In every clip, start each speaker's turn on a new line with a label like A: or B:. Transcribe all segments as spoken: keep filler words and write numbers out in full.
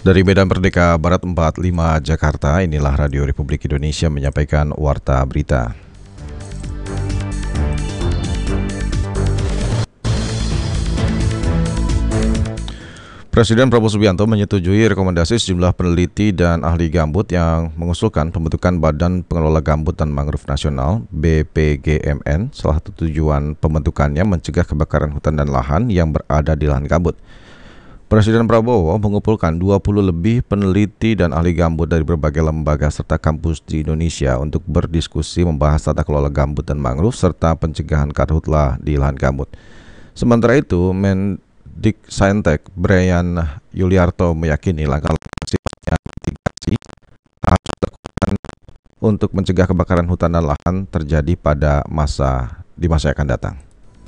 A: Dari Medan Merdeka Barat empat puluh lima Jakarta, inilah Radio Republik Indonesia menyampaikan Warta Berita. Presiden Prabowo Subianto menyetujui rekomendasi sejumlah peneliti dan ahli gambut yang mengusulkan pembentukan Badan Pengelola Gambut dan Mangrove Nasional B P G M N. Salah satu tujuan pembentukannya mencegah kebakaran hutan dan lahan yang berada di lahan gambut. Presiden Prabowo mengumpulkan dua puluh lebih peneliti dan ahli gambut dari berbagai lembaga serta kampus di Indonesia untuk berdiskusi membahas tata kelola gambut dan mangrove serta pencegahan karhutlah di lahan gambut. Sementara itu, Mendiksaintek Brian Yuliarto meyakini langkah-langkah sifatnya mitigasi harus dilakukan untuk mencegah kebakaran hutan dan lahan terjadi pada masa di masa yang akan datang.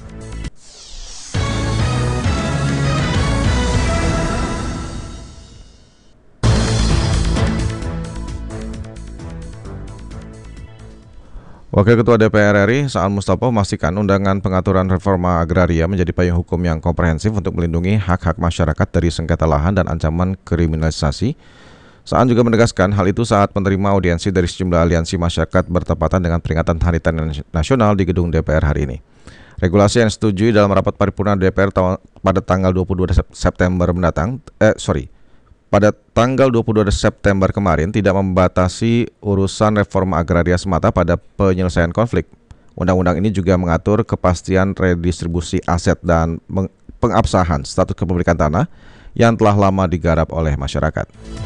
A: Wakil Ketua D P R R I, Saan Mustafa, memastikan undangan pengaturan reforma agraria menjadi payung hukum yang komprehensif untuk melindungi hak-hak masyarakat dari sengketa lahan dan ancaman kriminalisasi. Saan juga menegaskan hal itu saat menerima audiensi dari sejumlah aliansi masyarakat bertepatan dengan peringatan Hari Tani Nasional di gedung D P R hari ini. Regulasi yang disetujui dalam rapat paripurna D P R pada tanggal dua puluh dua September mendatang, eh sorry, pada tanggal dua puluh dua September kemarin tidak membatasi urusan reforma agraria semata pada penyelesaian konflik. Undang-undang ini juga mengatur kepastian redistribusi aset dan pengabsahan status kepemilikan tanah yang telah lama digarap oleh masyarakat.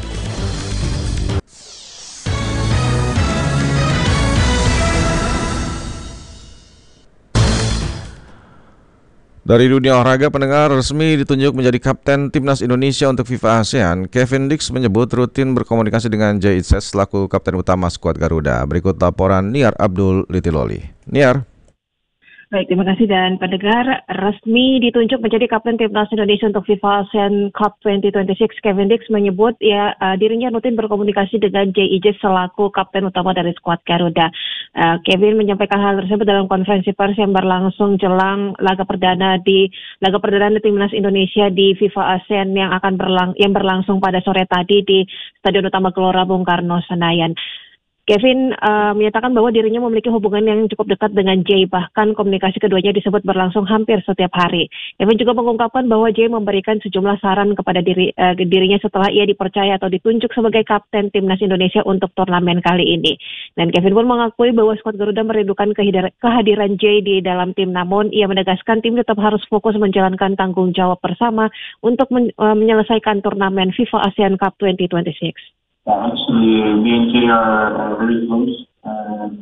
A: Dari dunia olahraga, pendengar, resmi ditunjuk menjadi Kapten Timnas Indonesia untuk FIFA ASEAN. Kevin Dix menyebut rutin berkomunikasi dengan Jay Itzes selaku Kapten utama skuad Garuda. Berikut laporan Niar Abdul Litiloli. Niar.
B: Baik, terima kasih dan pendengar, resmi ditunjuk menjadi Kapten Timnas Indonesia untuk FIFA ASEAN Cup dua ribu dua puluh enam. Kevin Dix menyebut ya uh, dirinya rutin berkomunikasi dengan Jay Itzes selaku Kapten utama dari skuad Garuda. Uh, Kevin menyampaikan hal tersebut dalam konferensi pers yang berlangsung jelang laga perdana di laga perdana Timnas Indonesia di FIFA ASEAN yang akan berlang yang berlangsung pada sore tadi di Stadion Utama Gelora Bung Karno, Senayan. Kevin uh, menyatakan bahwa dirinya memiliki hubungan yang cukup dekat dengan Jay, bahkan komunikasi keduanya disebut berlangsung hampir setiap hari. Kevin juga mengungkapkan bahwa Jay memberikan sejumlah saran kepada diri, uh, dirinya setelah ia dipercaya atau ditunjuk sebagai Kapten Timnas Indonesia untuk turnamen kali ini. Dan Kevin pun mengakui bahwa skuad Garuda merindukan kehadiran Jay di dalam tim, namun ia menegaskan tim tetap harus fokus menjalankan tanggung jawab bersama untuk men- uh, menyelesaikan turnamen FIFA ASEAN Cup dua ribu dua puluh enam.
C: Yeah, actually, me and Jay are, are very close. Uh,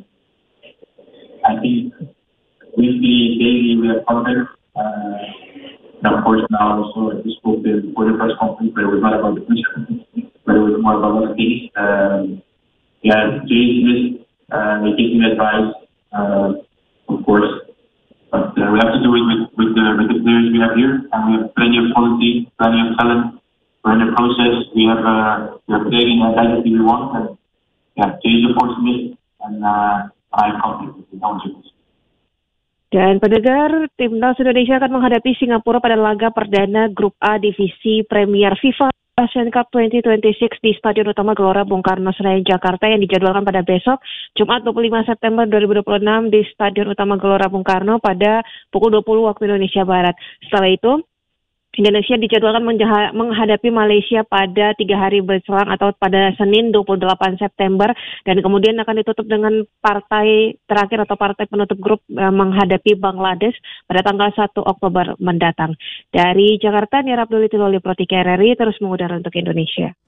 C: I think weekly, daily, we are covered. Uh, and of course, now also we spoke before the press conference, but it was not about the press conference, but it was more about the case. Um, yeah, Jay is uh, taking advice, uh, of course, but uh, we have to do it with, with, the, with the players we have here, and we have plenty of quality, plenty of talent. We're in the process. We have uh, we are playing a dynasty we want, and yeah, Jay supports me, and uh, I'm confident with the.
B: Dan pendengar, Timnas Indonesia akan menghadapi Singapura pada laga perdana Grup A Divisi Premier FIFA ASEAN Cup dua ribu dua puluh enam di Stadion Utama Gelora Bung Karno, Senayan, Jakarta yang dijadwalkan pada besok, Jumat dua puluh lima September dua ribu dua puluh enam di Stadion Utama Gelora Bung Karno pada pukul dua puluh waktu Indonesia Barat. Setelah itu, Indonesia dijadwalkan menghadapi Malaysia pada tiga hari berselang atau pada Senin dua puluh delapan September dan kemudian akan ditutup dengan partai terakhir atau partai penutup grup eh, menghadapi Bangladesh pada tanggal satu Oktober mendatang. Dari Jakarta, Niar Abdul Litiloli, Pro tiga R R I, terus mengudara untuk Indonesia.